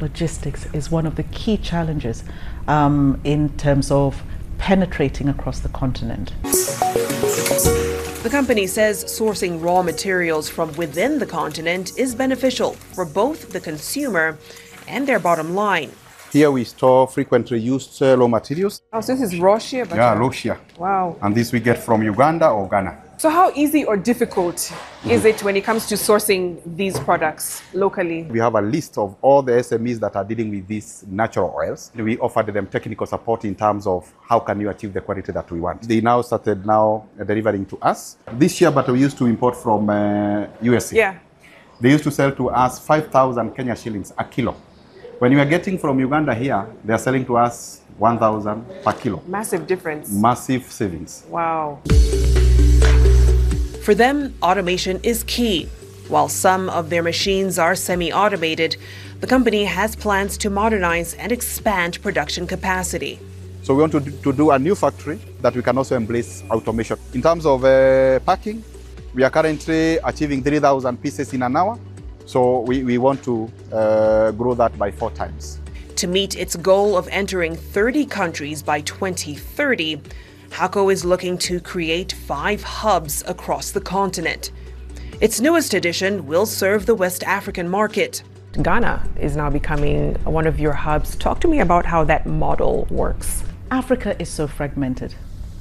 logistics is one of the key challenges in terms of penetrating across the continent. The company says sourcing raw materials from within the continent is beneficial for both the consumer and their bottom line. Here we store frequently used raw materials. Oh, so this is raw shea butter? Yeah, raw shea. Wow. And this we get from Uganda or Ghana. So how easy or difficult is it when it comes to sourcing these products locally? We have a list of all the SMEs that are dealing with these natural oils. We offered them technical support in terms of how can you achieve the quality that we want. They now started delivering to us. This shea butter we used to import from USA. Yeah. They used to sell to us 5,000 Kenya shillings a kilo. When we are getting from Uganda here, they are selling to us 1,000 per kilo. Massive difference. Massive savings. Wow. For them, automation is key. While some of their machines are semi-automated, the company has plans to modernize and expand production capacity. So we want to do a new factory that we can also embrace automation. In terms of packing, we are currently achieving 3,000 pieces in an hour. So we want to grow that by 4 times. To meet its goal of entering 30 countries by 2030, Hako is looking to create 5 hubs across the continent. Its newest edition will serve the West African market. Ghana is now becoming one of your hubs. Talk to me about how that model works. Africa is so fragmented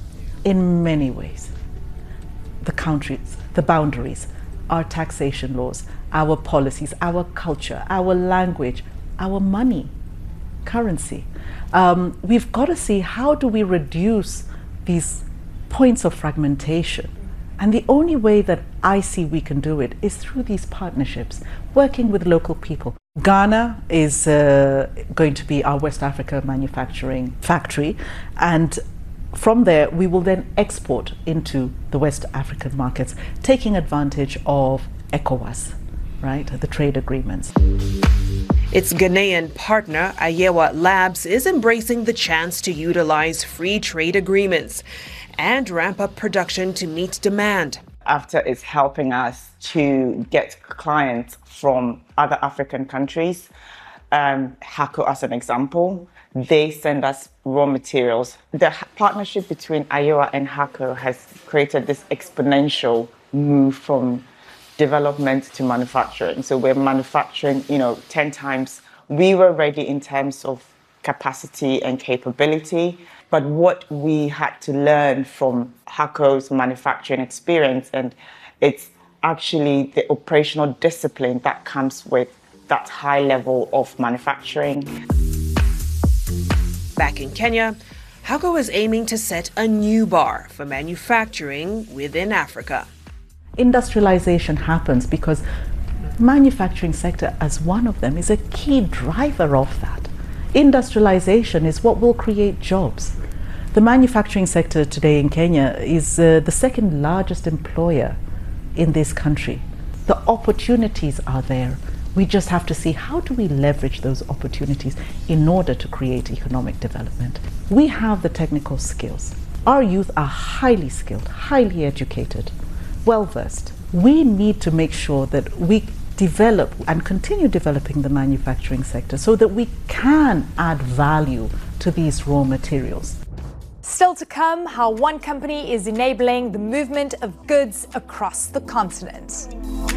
in many ways. The countries, the boundaries, our taxation laws, our policies, our culture, our language, our money, currency. We've got to see how do we reduce these points of fragmentation. And the only way that I see we can do it is through these partnerships, working with local people. Ghana is going to be our West Africa manufacturing factory, and from there we will then export into the West African markets, taking advantage of ECOWAS, right, the trade agreements. Its Ghanaian partner, Ayewa Labs, is embracing the chance to utilize free trade agreements and ramp up production to meet demand. AfTA is helping us to get clients from other African countries. Hako, as an example, they send us raw materials. The partnership between Ayewa and Hako has created this exponential move from development to manufacturing. So we're manufacturing, 10 times. We were ready in terms of capacity and capability, but what we had to learn from Hako's manufacturing experience, and it's actually the operational discipline that comes with that high level of manufacturing. Back in Kenya, Hako is aiming to set a new bar for manufacturing within Africa. Industrialization happens because manufacturing sector as one of them is a key driver of that. Industrialization is what will create jobs. The manufacturing sector today in Kenya is the second largest employer in this country. The opportunities are there. We just have to see how do we leverage those opportunities in order to create economic development. We have the technical skills. Our youth are highly skilled, highly educated, well-versed. We need to make sure that we develop and continue developing the manufacturing sector so that we can add value to these raw materials. Still to come, how one company is enabling the movement of goods across the continent.